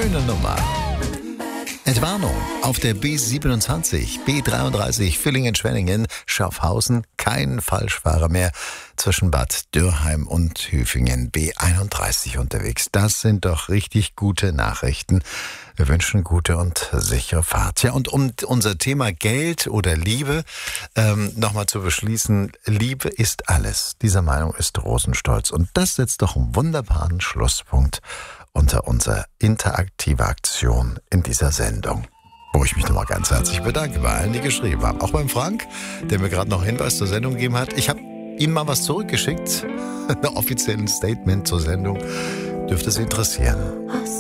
Schöne Nummer. Entwarnung auf der B27, B33, Villingen-Schwenningen, Schaffhausen, kein Falschfahrer mehr zwischen Bad Dürrheim und Hüfingen, B31 unterwegs. Das sind doch richtig gute Nachrichten. Wir wünschen gute und sichere Fahrt. Ja, und um unser Thema Geld oder Liebe nochmal zu beschließen, Liebe ist alles. Dieser Meinung ist Rosenstolz. Und das setzt doch einen wunderbaren Schlusspunkt unter unsere interaktive Aktion in dieser Sendung, wo ich mich nochmal ganz herzlich bedanke bei allen, die geschrieben haben. Auch beim Frank, der mir gerade noch einen Hinweis zur Sendung gegeben hat. Ich habe ihm mal was zurückgeschickt, ein offizielles Statement zur Sendung. Dürfte Sie interessieren.